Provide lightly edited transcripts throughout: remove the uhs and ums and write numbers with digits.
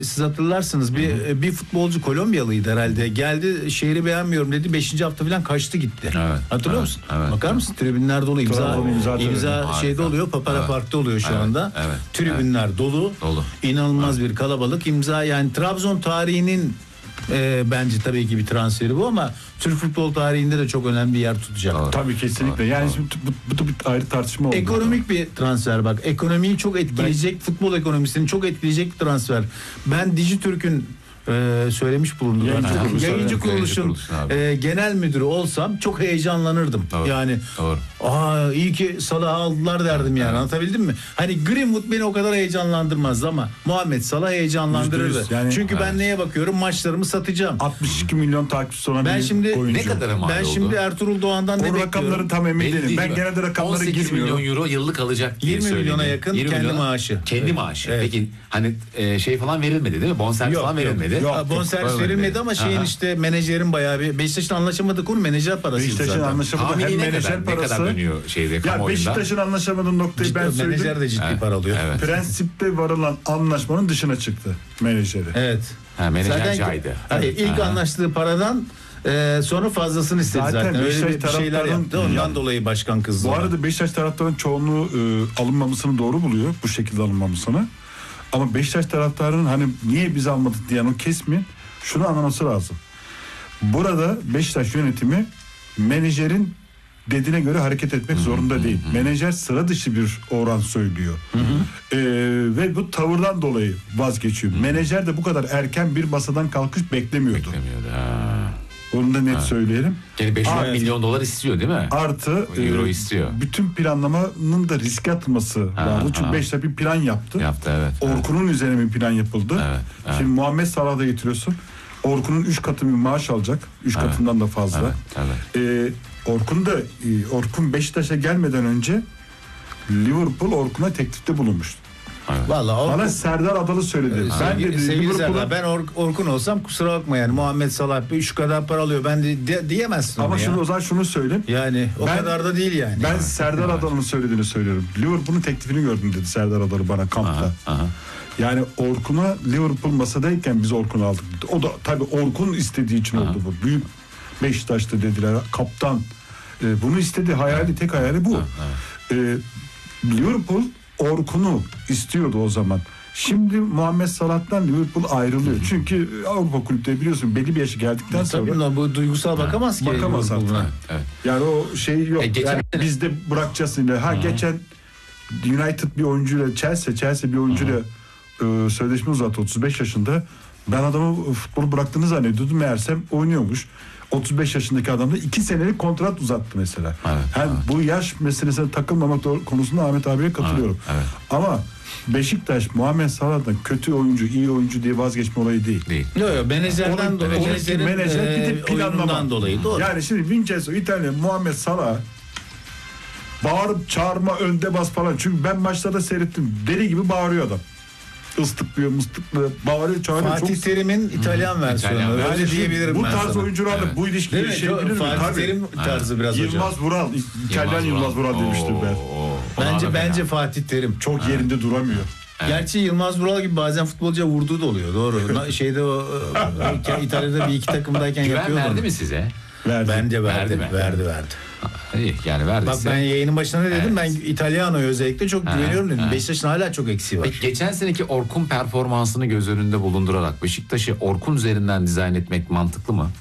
Siz hatırlarsınız bir futbolcu Kolombiyalıydı herhalde. Geldi, şehri beğenmiyorum dedi. 5. hafta falan kaçtı gitti. Evet, Hatırlıyor musun? evet. Bakar mısın? Tribünler dolu. İmza şeyde oluyor. Papara Park'ta oluyor şu anda. Evet, Tribünler dolu. İnanılmaz bir kalabalık. İmza, yani Trabzon tarihinin bence tabii ki bir transferi bu ama Türk futbol tarihinde de çok önemli bir yer tutacak. Doğru. Tabii kesinlikle. Yani şimdi bu da bir ayrı tartışma oldu. Ekonomik bir transfer bak. Ekonomiyi çok etkileyecek, futbol ekonomisini çok etkileyecek bir transfer. Ben Dijitürk'ün söylemiş bulundum. Yayıncı kuruluşun genel müdürü olsam çok heyecanlanırdım. Doğru. Yani iyi ki Salah'ı aldılar derdim yani. Anlatabildim mi? Hani Greenwood beni o kadar heyecanlandırmazdı ama Muhammed Salah heyecanlandırırdı. Yani, çünkü ben neye bakıyorum? Maçlarımı satacağım. 62 milyon takipçisi olan bir oyuncu. Ne kadar mal Ben oldu? şimdi Ertuğrul Doğan'dan ne bekliyorum? Rakamları tam emin değilim. Ben genelde rakamları 18 girmiyorum. milyon euro yıllık alacak diye 20 milyona yakın 20 kendi milyona, maaşı. Kendi maaşı. Evet. Peki hani şey falan verilmedi değil mi? Bonservis falan verilmedi. Bonservis verilmedi ama işte menajerin bayağı bir Beşiktaş'ın anlaşamadığı konu menajer parasıydı Beşiktaş'ın zaten. anlaşamadığı hem menajer parası. Ne kadar dönüyor şeyde Ya kamuoyunda? Beşiktaş'ın anlaşamadığı noktayı ben söyleyeyim. Menajer de ciddi para alıyor. Evet. Prensipte varılan anlaşmanın dışına çıktı menajeri. Evet. Menajer caydı. İlk anlaştığı paradan sonra fazlasını istedi zaten. Öyle bir şeyler yaptı. Ondan dolayı başkan kızdı. Bu arada Beşiktaş taraftarının çoğunluğu alınmamasını doğru buluyor. Bu şekilde alınmamasını. Ama Beşiktaş taraftarının hani niye biz almadık diyen o kesmin şunu anlaması lazım. Burada Beşiktaş yönetimi menajerin dediğine göre hareket etmek zorunda değil. Menajer sıra dışı bir oran söylüyor. Ve bu tavırdan dolayı vazgeçiyor. Menajer de bu kadar erken bir masadan kalkış beklemiyordu. Onu da net söyleyelim. Yani 500 milyon dolar istiyor değil mi? Artı euro istiyor. Bütün planlamanın da riske atılması vardı. Çünkü Beşiktaş bir plan yaptı. Evet. Orkun'un üzerine bir plan yapıldı. Evet. Şimdi Muhammed Salah'ı da getiriyorsun. Orkun'un 3 katı bir maaş alacak. 3 katından da fazla. Orkun Beşiktaş'a gelmeden önce Liverpool Orkun'a teklifte bulunmuştu. Vallahi bana Serdar Adalı söyledi. Ben de Liverpool'a ben Orkun olsam kusura bakma yani Muhammed Salah şu kadar para alıyor ben de diyemezsin. Ama şimdi o zaman şunu söyleyeyim. Yani o kadar da değil yani. Ben Serdar Adalı'nın söylediğini söylüyorum. Liverpool'un teklifini gördüm dedi Serdar Adalı bana kampta. Yani Orkun'a Liverpool masadayken biz Orkun'u aldık. O da tabii Orkun istediği için oldu bu. Büyük Beşiktaş'ta dediler. Kaptan. Bunu istedi. Tek hayali bu. Liverpool Orkun'u istiyordu o zaman. Şimdi Muhammed Salah'tan Liverpool ayrılıyor. Çünkü Avrupa kulüpleri biliyorsun belli bir yaşa geldikten sonra. Tabii bu duygusal bakamaz ki. Bakamaz artık. Yani o şey yok. Yani biz de bırakacağız. Geçen United bir oyuncuyla Chelsea bir oyuncuyla sözleşme uzattı 35 yaşında. Ben adamı futbolu bıraktığını zannediyordum. Meğersem oynuyormuş. 35 yaşındaki adamda 2 senelik kontrat uzattı mesela. Bu yaş meselesine takılmamak konusunda Ahmet abiye katılıyorum. Ama Beşiktaş Muhammed Salah'dan kötü oyuncu, iyi oyuncu diye vazgeçme olayı değil. Yok, menajerden dolayı. Menajer gidip planlamadan dolayı. Doğru. Yani şimdi Vincenzo İtalya Muhammed Salah bağırıp çağırma, önde bas falan. Çünkü ben maçlarda seyrettim. Deli gibi bağırıyor adam. Islıklıyor, bağırıyor, çağırıyor. Fatih Terim'in İtalyan versiyonu. Öyle diyebilirim bu ben tarz sana. oyuncularla bu ilişkiyi şey bilir mi? Fatih Terim tarzı biraz hocam. Yılmaz Vural, İtalyan Yılmaz Vural demiştim ben. Bence Fatih Terim çok yerinde duramıyor. Gerçi Yılmaz Vural gibi bazen futbolcuya vurduğu da oluyor. Doğru. Şeyde o İtalya'da bir iki takımdayken yapıyordu. Güven verdi mi size? Bence verdi. İyi, yani verdiyse. Bak ben yayının başında ne dedim? Ben İtalyano'ya özellikle çok güveniyorum dedim. Beşiktaş'ın hala çok eksiği var. Peki, geçen seneki Orkun performansını göz önünde bulundurarak Beşiktaş'ı Orkun üzerinden dizayn etmek mantıklı mı?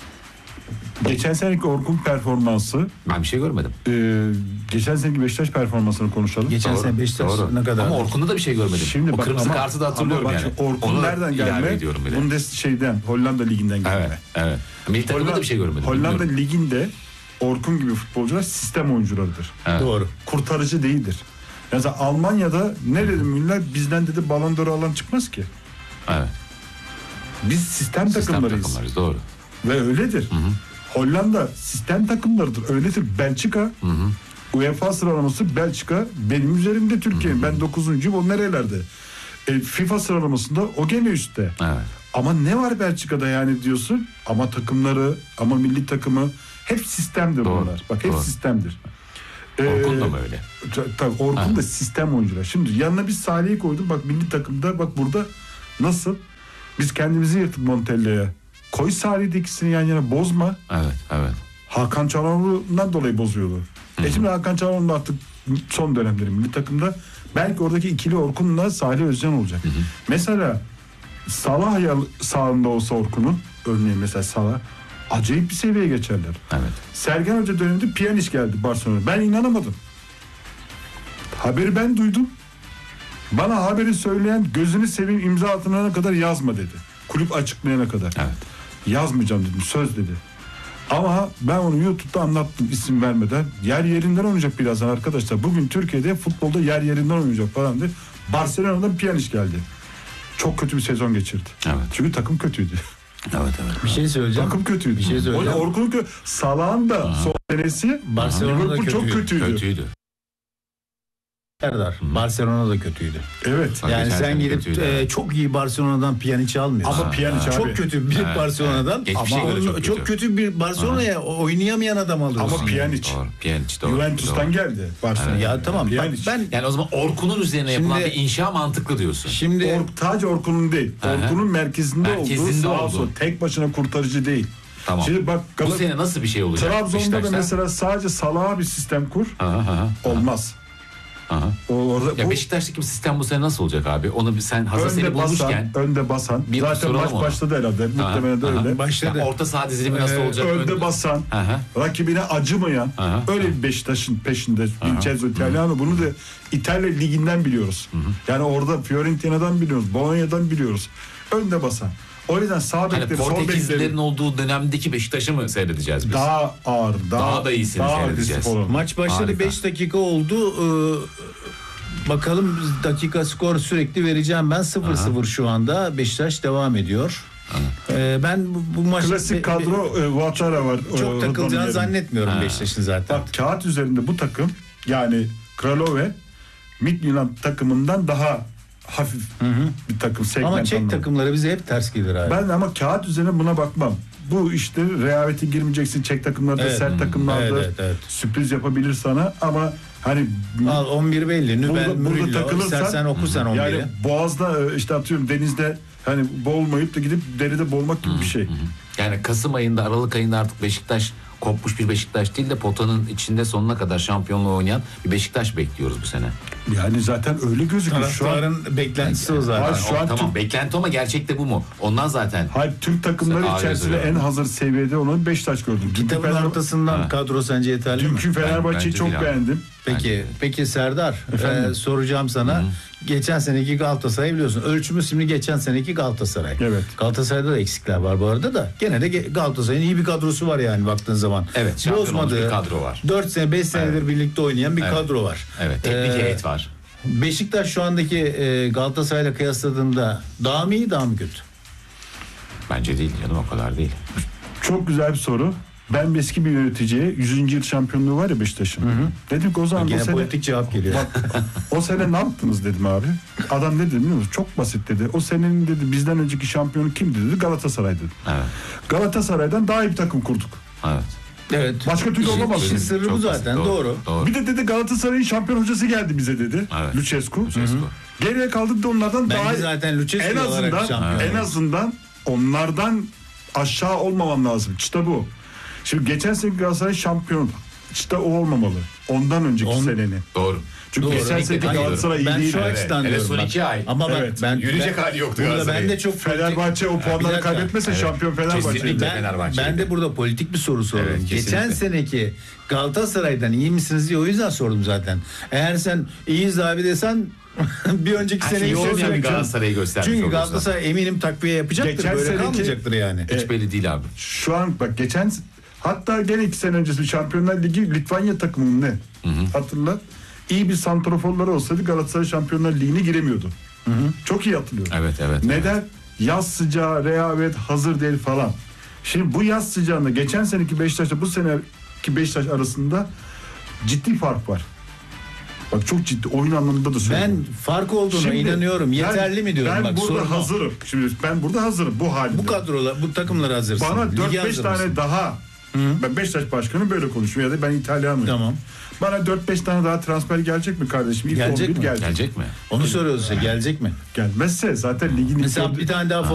Geçen seneki Orkun performansı. Ben bir şey görmedim. Geçen seneki Beşiktaş performansını konuşalım. Geçen sene Beşiktaş ne kadar? Ama Orkun'da da bir şey görmedim. Şimdi o kırmızı kartı da hatırlıyorum yani. Orkun nereden gelme? Hollanda liginden gelme. Evet. Milli takımda da bir şey görmedim. Hollanda liginde Orkun gibi futbolcular sistem oyuncularıdır. Evet. Doğru. Kurtarıcı değildir. Yani Almanya'da ne dedi Müller? Bizden dedi Ballon d'Or alan çıkmaz ki. Evet. Biz sistem takımlarıyız. Doğru. Ve öyledir. Hollanda sistem takımlarıdır. Öyledir. Belçika UEFA sıralaması Belçika benim üzerimde Türkiye. Ben 9'uncuyum o nerelerde? FIFA sıralamasında o gene üstte. Evet. Ama ne var Belçika'da yani diyorsun? Ama takımları, ama milli takımı hep sistemdir bunlar. Bak hep sistemdir. Orkun da mı öyle? Tabii Orkun da sistem oyuncular. Şimdi yanına bir Salih'i koydum. Bak milli takımda bak burada Nasıl? Biz kendimizi yırtıp Montella'ya. Koy Salih'de ikisini yan yana, bozma. Evet. Hakan Çalhanoğlu'ndan dolayı bozuyordu. Şimdi Hakan Çalhanoğlu artık son dönemleri milli takımda, belki oradaki ikili Orkun'la Salih Özcan olacak. Mesela Salah sağında olsa Orkun'un, örneğin mesela Salah, acayip bir seviyeye geçerler. Evet. Sergen Hoca döneminde Pjanic geldi Barcelona'ya. Ben inanamadım. Haberi ben duydum. Bana haberi söyleyen, gözünü seveyim imza atılana kadar yazma dedi. Kulüp açıklayana kadar. Evet. Yazmayacağım dedim, söz dedi. Ama ben onu YouTube'da anlattım isim vermeden. Yer yerinden oynayacak birazdan arkadaşlar. Bugün Türkiye'de futbolda yer yerinden oynayacak falan diye. Barcelona'dan Pjanic geldi. Çok kötü bir sezon geçirdi. Evet. Çünkü takım kötüydü. Evet. Bir şey söyleyeceğim. Takım kötüydü. Bir şey söyleyeceğim. Orkun'un Salah'ın da son senesi Barcelona'da Liverpool çok kötüydü. Serdar, Barcelona da kötüydü. Evet. Yani geçen sen sene gidip kötüydü. çok iyi Barcelona'dan Pjanic almıyorsun. Ama Pjanic abi. çok kötü bir Barcelona'dan Geçmişe ama göre çok kötü. çok kötü bir Barcelona'ya oynayamayan adam alıyorsun. Ama Pjanic. Doğru. Juventus'tan geldi Barcelona. Ya tamam bak, Pjanic. ben Yani o zaman Orkun'un üzerine yapılan Şimdi- bir inşa mantıklı diyorsun. şimdi Sadece Orkun'un değil. Orkun'un merkezinde Merkezinde olduğu, oldu. tek başına kurtarıcı değil. Tamam. Şimdi bak Bu sene nasıl bir şey olacak? Trabzon'da da Beşiktaş'ta? mesela sadece Salah'a bir sistem kur. Olmaz. Orada Ya bu Beşiktaş'taki sistem bu sene nasıl olacak abi? Onu bir sen hazır seni bulmuşken önde basan. bir Zaten soralım maç onu. başladı herhalde. Muhtemelen de öyle. başladı. ya orta saha dizilimi nasıl olacak? Önde basan, rakibine acımayan, öyle bir Beşiktaş'ın peşinde. Vincenzo Italiano, bunu da İtalya liginden biliyoruz. Yani orada Fiorentina'dan biliyoruz, Bologna'dan biliyoruz. Önde basan. O yüzden sağ Hani bekleri, sol Portekizlilerin bekleri olduğu dönemdeki Beşiktaş'ı mı seyredeceğiz biz? daha ağır, Daha da iyisini seyredeceğiz. agresif olan. maç başladı, Harika. 5 dakika oldu. Bakalım, dakika skor sürekli vereceğim ben. 0-0 şu anda. Beşiktaş devam ediyor. Ben bu maç Klasik kadro Ouattara var. çok takılacağını zannetmiyorum Beşiktaş'ın zaten. Bak, kağıt üzerinde bu takım, yani Kralove Midtjylland takımından daha hafif bir takım, segment Ama Çek anlamında. takımları bize hep ters gelir abi. Ben ama kağıt üzerine buna bakmam. Bu işte rehavete girmeyeceksin. Çek takımlarda, Evet. sert takımlarda Evet. sürpriz yapabilir sana ama hani Al 11 belli. Nübel, burada Murillo. takılırsan, İstersen oku sen 11'i. yani Boğaz'da işte atıyorum denizde hani boğulmayıp da gidip deride boğulmak gibi bir şey. Yani Kasım ayında, Aralık ayında artık Beşiktaş kopmuş bir Beşiktaş değil de potanın içinde sonuna kadar şampiyonluğu oynayan bir Beşiktaş bekliyoruz bu sene. Yani zaten öyle gözüküyor şu an. Taraftarın beklentisi o zaten. Hayır, şu an Tamam, beklenti ama gerçekte bu mu? Ondan zaten. Hayır, Türk takımları Sen içerisinde ağrıyor en hazır seviyede olan Beşiktaş gördüm. Kitabın ortasından kadro sence yeterli mi? Dünkü Fenerbahçe'yi Bence çok değil abi. beğendim. Peki Serdar, Efendim? soracağım sana. Geçen seneki Galatasaray biliyorsun. Ölçümüz şimdi geçen seneki Galatasaray. Evet. Galatasaray'da da eksikler var bu arada da. Gene de Galatasaray'ın iyi bir kadrosu var yani baktığın zaman. Evet, şampiyon olmuş bir kadro var. 4 sene 5 senedir birlikte oynayan bir kadro var. Evet, teknik heyet var. Beşiktaş şu andaki Galatasaray'la kıyasladığında daha mı iyi, daha mı kötü? Bence değil canım, o kadar değil. Çok güzel bir soru. Ben eski bir yöneticiye 100. yıl şampiyonluğu var ya Beşiktaş'ın. Dedim ki o zaman Gene o sene, politik cevap geliyor. o sene ne yaptınız dedim abi. Adam ne dedi biliyor musun? Çok basit dedi. O senenin dedi bizden önceki şampiyonu kimdi dedi. Galatasaray dedi. Evet. Galatasaray'dan daha iyi bir takım kurduk. Evet. Evet. Başka türlü olamaz. İşin sırrı bu Çok basit, zaten, doğru. Bir de dedi Galatasaray'ın şampiyon hocası geldi bize dedi. Evet. Lucescu. Geriye kaldık da onlardan daha Bence zaten Lucescu en olarak azından şampiyon. en azından onlardan aşağı olmaman lazım. İşte bu. Şimdi geçen sene Galatasaray şampiyon. İşte o olmamalı. Ondan önceki senenin. Doğru. Çünkü Doğru. geçen seneki Hayır, Galatasaray iyi Ben değil. şu açıdan Hele diyorum. son bak. 2 ay. Ama bak, Evet. Yürüyecek hali yoktu burada ben Galatasaray'ın. de çok Fenerbahçe o Bir puanları dakika. kaybetmese Evet. şampiyon Fenerbahçe. Kesinlikle. Ben Fenerbahçe'ydi. de burada politik bir soru soruyorum. Evet, kesinlikle. Geçen seneki Galatasaray'dan iyi misiniz diye o yüzden sordum zaten. Eğer sen iyiyiz abi desen bir önceki Her sene şey iyi olmayan bir olmayacak. Galatasaray'ı göstermiş Çünkü olursa. Galatasaray eminim takviye yapacaktır. Geçen Böyle seneki- kalmayacaktır yani. Hiç belli değil abi. Şu an bak hatta gene 2 sene öncesi Şampiyonlar Ligi Litvanya takımının ne? Hatırla. İyi bir santraforları olsaydı Galatasaray Şampiyonlar Ligi'ne giremiyordu. Çok iyi hatırlıyorum. Evet. Neden? Yaz sıcağı, rehavet, hazır değil falan. Şimdi bu yaz sıcağında geçen seneki Beşiktaş'la bu seneki Beşiktaş arasında ciddi fark var. Bak çok ciddi, oyun anlamında da söylüyorum. Ben fark olduğuna Şimdi inanıyorum. Yeterli mi diyorum. Ben bak, burada sorun o. hazırım. Şimdi ben burada hazırım bu halde. Bu kadrola, bu takımlara hazırsın. Bana Lige 4-5 hazır tane mısın? daha Ben Beşiktaş başkanı böyle konuşuyor ya da ben İtalyanlıyım. Tamam. Bana 4-5 tane daha transfer gelecek mi kardeşim? İlk Gelecek 11 mi? gelecek. Gelecek mi? Onu soruyoruz işte, gelecek mi? Gelmezse zaten ligin Mesela bir tane daha